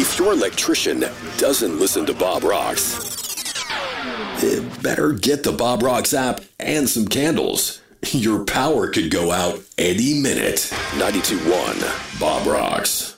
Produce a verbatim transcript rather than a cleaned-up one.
If your electrician doesn't listen to Bob Rocks, better get the Bob Rocks app and some candles. Your power could go out any minute. ninety-two point one Bob Rocks.